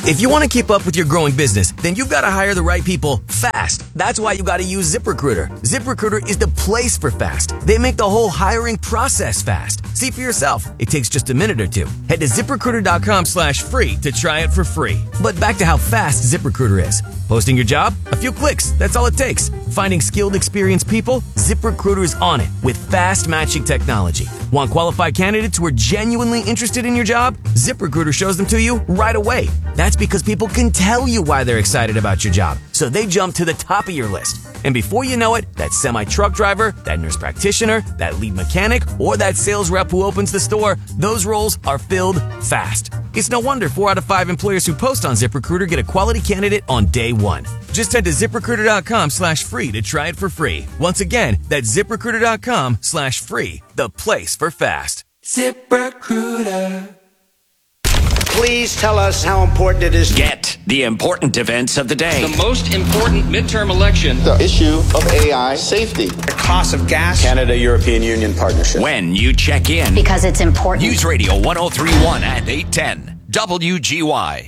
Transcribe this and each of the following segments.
If you want to keep up with your growing business, then you've got to hire the right people fast. That's why you got to use ZipRecruiter. ZipRecruiter is the place for fast. They make the whole hiring process fast. See for yourself. It takes just a minute or two. Head to ZipRecruiter.com/free to try it for free. But back to how fast ZipRecruiter is. Posting your job? A few clicks. That's all it takes. Finding skilled, experienced people? ZipRecruiter is on it with fast matching technology. Want qualified candidates who are genuinely interested in your job? ZipRecruiter shows them to you right away. That's because people can tell you why they're excited about your job, so they jump to the top of your list. And before you know it, that semi-truck driver, that nurse practitioner, that lead mechanic, or that sales rep who opens the store, those roles are filled fast. It's no wonder 4 out of 5 employers who post on ZipRecruiter get a quality candidate on day one. Just head to ZipRecruiter.com/free to try it for free. Once again, that's ZipRecruiter.com/free, the place for fast. ZipRecruiter. Please tell us how important it is. Get the important events of the day. The most important midterm election. The issue of AI safety. The cost of gas. Canada-European Union partnership. When you check in. Because it's important. News Radio 103.1 and 810. WGY.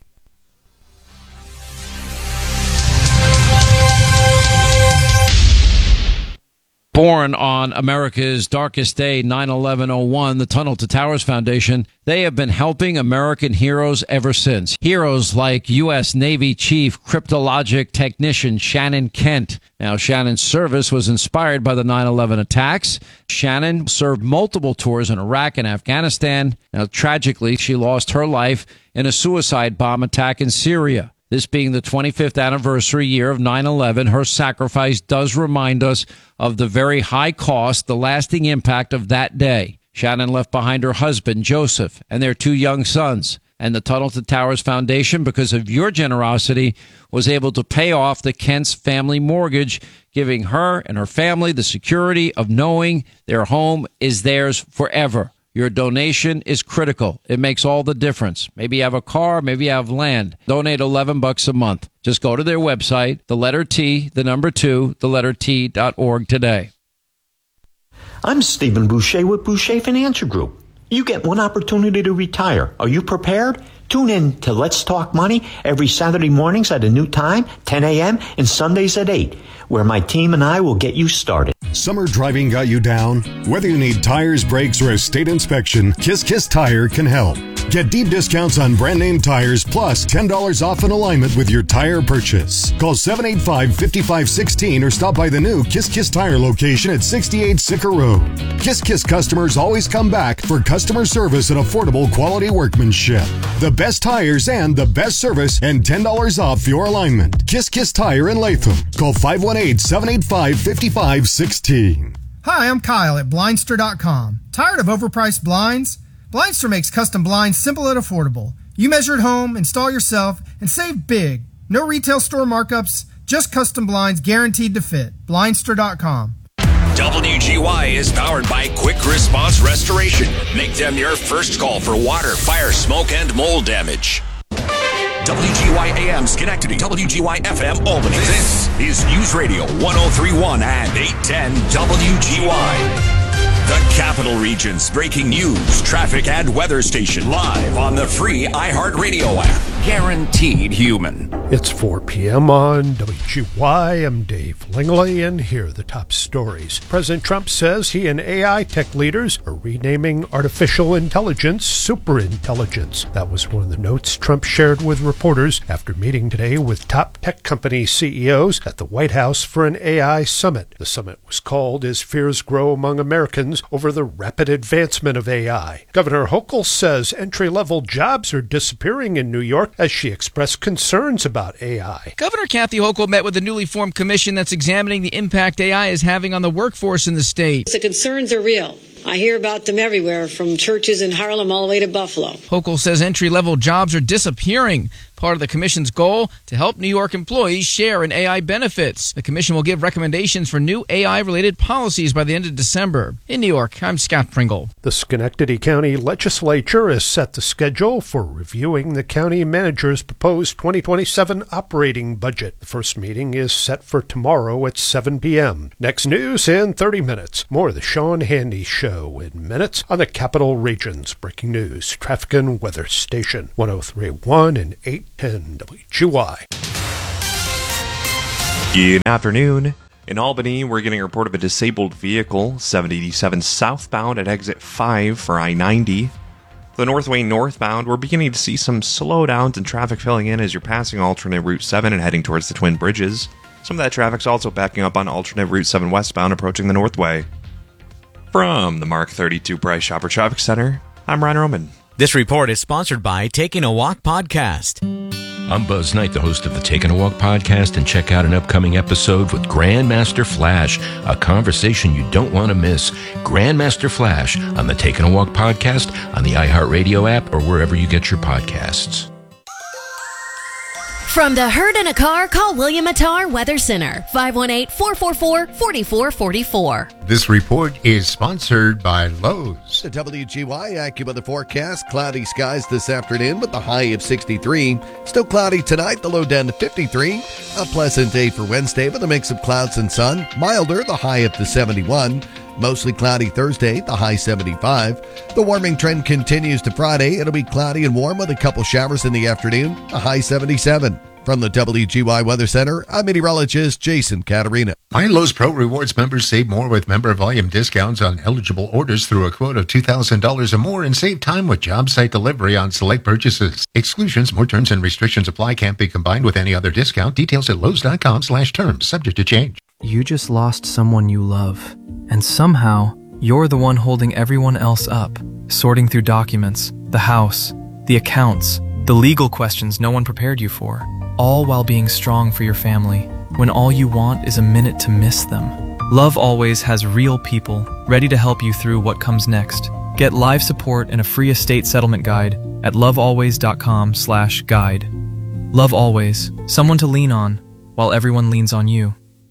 Born on America's darkest day, 9/11/01, the Tunnel to Towers Foundation, they have been helping American heroes ever since. Heroes like U.S. Navy Chief Cryptologic Technician Shannon Kent. Now, Shannon's service was inspired by the 9/11 attacks. Shannon served multiple tours in Iraq and Afghanistan. Now, tragically, she lost her life in a suicide bomb attack in Syria. This being the 25th anniversary year of 9/11, her sacrifice does remind us of the very high cost, the lasting impact of that day. Shannon left behind her husband, Joseph, and their 2 young sons. And the Tunnel to Towers Foundation, because of your generosity, was able to pay off the Kent's family mortgage, giving her and her family the security of knowing their home is theirs forever. Your donation is critical. It makes all the difference. Maybe you have a car, maybe you have land. Donate $11 a month. Just go to their website, the letter T, the number 2, the letter T.org today. I'm Stephen Boucher with Boucher Financial Group. You get one opportunity to retire. Are you prepared? Tune in to Let's Talk Money every Saturday mornings at a new time, 10 a.m., and Sundays at 8, where my team and I will get you started. Summer driving got you down? Whether you need tires, brakes, or a state inspection, Kiss Kiss Tire can help. Get deep discounts on brand name tires plus $10 off an alignment with your tire purchase. Call 785-5516 or stop by the new Kiss Kiss Tire location at 68 Sicker Road. Kiss Kiss customers always come back for customer service and affordable quality workmanship. The best tires and the best service and $10 off your alignment. Kiss Kiss Tire in Latham. Call 518-785-5516. Hi, I'm Kyle at Blindster.com. Tired of overpriced blinds? Blindster makes custom blinds simple and affordable. You measure at home, install yourself, and save big. No retail store markups, just custom blinds guaranteed to fit. Blindster.com. WGY is powered by Quick Response Restoration. Make them your first call for water, fire, smoke, and mold damage. WGY AM Schenectady, WGY FM Albany. This is News Radio 103.1 and 810 WGY. The Capital Region's breaking news, traffic, and weather station live on the free iHeartRadio app. Guaranteed human. It's 4 p.m. on WGY. I'm Dave Langley, and here are the top stories. President Trump says he and AI tech leaders are renaming artificial intelligence superintelligence. That was one of the notes Trump shared with reporters after meeting today with top tech company CEOs at the White House for an AI summit. The summit was called as fears grow among Americans over the rapid advancement of AI. Governor Hochul says entry-level jobs are disappearing in New York as she expressed concerns about AI. Governor Kathy Hochul met with the newly formed commission that's examining the impact AI is having on the workforce in the state. The concerns are real. I hear about them everywhere, from churches in Harlem all the way to Buffalo. Hochul says entry-level jobs are disappearing. Part of the commission's goal to help New York employees share in AI benefits. The commission will give recommendations for new AI-related policies by the end of December. In New York, I'm Scott Pringle. The Schenectady County Legislature has set the schedule for reviewing the county manager's proposed 2027 operating budget. The first meeting is set for tomorrow at 7 p.m. Next news in 30 minutes. More of the Sean Handy Show. show in minutes on the Capital Region's breaking news, traffic and weather station, 103.1 and 810 WGY. Good afternoon. In Albany, we're getting a report of a disabled vehicle, 787 southbound at exit 5 for I-90. The Northway northbound, we're beginning to see some slowdowns and traffic filling in as you're passing alternate Route 7 and heading towards the Twin Bridges. Some of that traffic's also backing up on alternate Route 7 westbound approaching the Northway. From the Mark 32 Price Shopper Traffic Center, I'm Ryan Roman. This report is sponsored by Taking a Walk Podcast. I'm Buzz Knight, the host of the Taking a Walk podcast, and check out an upcoming episode with Grandmaster Flash, a conversation you don't want to miss. Grandmaster Flash on the Taking a Walk podcast, on the iHeartRadio app, or wherever you get your podcasts. From the Herd in a Car, call William Attar Weather Center, 518-444-4444. This report is sponsored by Lowe's. The WGY AccuWeather forecast, cloudy skies this afternoon with the high of 63. Still cloudy tonight, the low down to 53. A pleasant day for Wednesday with a mix of clouds and sun. Milder, the high up to 71. Mostly cloudy Thursday, the high 75. The warming trend continues to Friday. It'll be cloudy and warm with a couple showers in the afternoon, a high 77. From the WGY Weather Center, I'm meteorologist Jason Caterina. My Lowe's Pro Rewards members save more with member volume discounts on eligible orders through a quote of $2,000 or more, and save time with job site delivery on select purchases. Exclusions, more terms and restrictions apply. Can't be combined with any other discount. Details at Lowes.com/terms. Subject to change. You just lost someone you love, and somehow you're the one holding everyone else up, sorting through documents, the house, the accounts, the legal questions no one prepared you for, all while being strong for your family, when all you want is a minute to miss them. Love Always has real people ready to help you through what comes next. Get live support and a free estate settlement guide at lovealways.com/guide. Love Always, someone to lean on while everyone leans on you.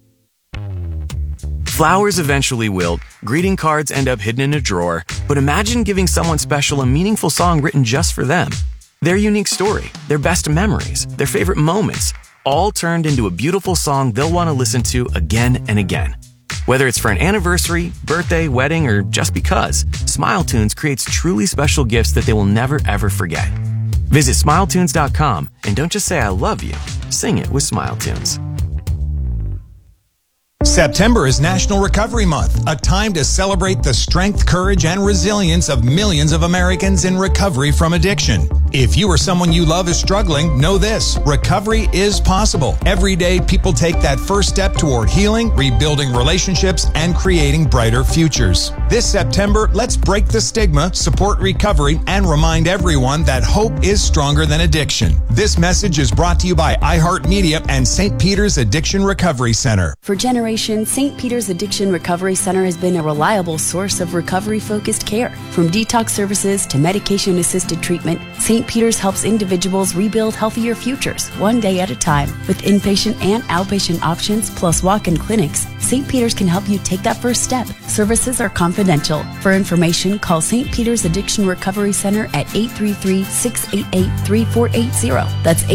Flowers eventually wilt, greeting cards end up hidden in a drawer, but imagine giving someone special a meaningful song written just for them. Their unique story, their best memories, their favorite moments, all turned into a beautiful song they'll want to listen to again and again. Whether it's for an anniversary, birthday, wedding, or just because, SmileTunes creates truly special gifts that they will never ever forget. Visit SmileTunes.com and don't just say I love you, sing it with SmileTunes. September is National Recovery Month, a time to celebrate the strength, courage, and resilience of millions of Americans in recovery from addiction. If you or someone you love is struggling, know this: recovery is possible. Every day, people take that first step toward healing, rebuilding relationships, and creating brighter futures. This September, let's break the stigma, support recovery, and remind everyone that hope is stronger than addiction. This message is brought to you by iHeartMedia and St. Peter's Addiction Recovery Center. For generations, St. Peter's Addiction Recovery Center has been a reliable source of recovery-focused care. From detox services to medication-assisted treatment, St. Peter's helps individuals rebuild healthier futures, one day at a time. With inpatient and outpatient options, plus walk-in clinics, St. Peter's can help you take that first step. Services are confidential. For information, call St. Peter's Addiction Recovery Center at 833-688-3480. That's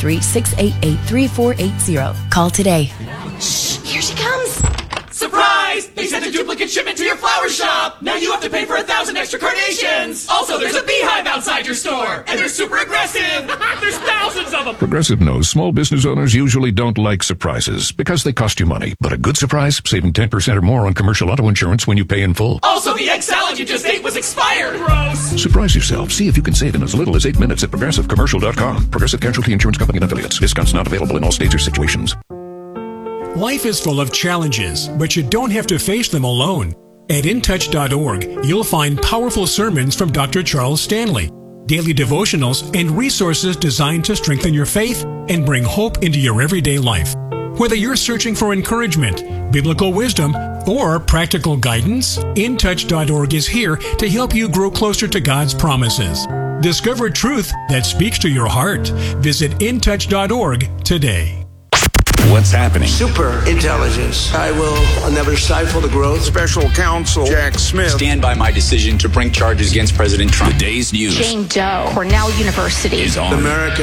833-688-3480. Call today. Shh, here she comes. Surprise! They sent a duplicate shipment to your flower shop. Now you have to pay for 1,000 extra carnations. Also, there's a beehive outside your store, and they're super aggressive. There's thousands of them. Progressive knows small business owners usually don't like surprises because they cost you money. But a good surprise, saving 10% or more on commercial auto insurance when you pay in full. Also, the egg salad you just ate was expired. Gross. Surprise yourself. See if you can save in as little as 8 minutes at ProgressiveCommercial.com. Progressive Casualty Insurance Company and Affiliates. Discounts not available in all states or situations. Life is full of challenges, but you don't have to face them alone. At InTouch.org, you'll find powerful sermons from Dr. Charles Stanley, daily devotionals, and resources designed to strengthen your faith and bring hope into your everyday life. Whether you're searching for encouragement, biblical wisdom, or practical guidance, InTouch.org is here to help you grow closer to God's promises. Discover truth that speaks to your heart. Visit InTouch.org today. What's happening? Super intelligence. I will never stifle the growth. Special counsel Jack Smith. Stand by my decision to bring charges against President Trump. The day's news. Jane Doe, Cornell University. Is on. America